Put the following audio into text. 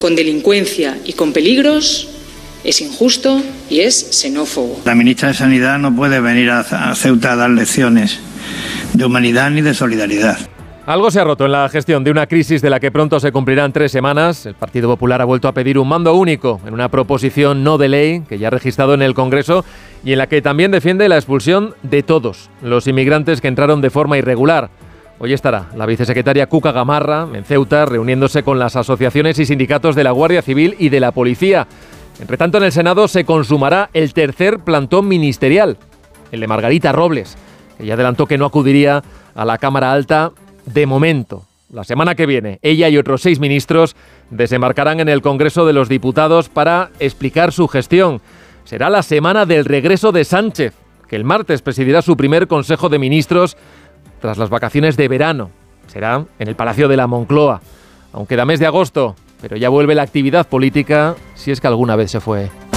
con delincuencia y con peligros, es injusto y es xenófobo. La ministra de Sanidad no puede venir a Ceuta a dar lecciones de humanidad ni de solidaridad. Algo se ha roto en la gestión de una crisis de la que pronto se cumplirán 3 semanas. El Partido Popular ha vuelto a pedir un mando único en una proposición no de ley que ya ha registrado en el Congreso y en la que también defiende la expulsión de todos los inmigrantes que entraron de forma irregular. Hoy estará la vicesecretaria Cuca Gamarra en Ceuta reuniéndose con las asociaciones y sindicatos de la Guardia Civil y de la Policía. Entre tanto, en el Senado se consumará el tercer plantón ministerial, el de Margarita Robles, que ya adelantó que no acudiría a la Cámara Alta de momento. La semana que viene, ella y otros 6 ministros desembarcarán en el Congreso de los Diputados para explicar su gestión. Será la semana del regreso de Sánchez, que el martes presidirá su primer Consejo de Ministros tras las vacaciones de verano. Será en el Palacio de la Moncloa. Aún queda mes de agosto, pero ya vuelve la actividad política, si es que alguna vez se fue.